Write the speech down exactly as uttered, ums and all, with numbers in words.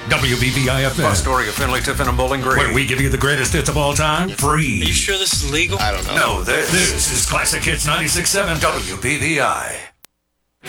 W B V I F M. Astoria, Finley, Tiffin, and Bowling Green. Where we give you the greatest hits of all time, free. Are you sure this is legal? I don't know. No, this, this is Classic Hits ninety-six point seven W B V I.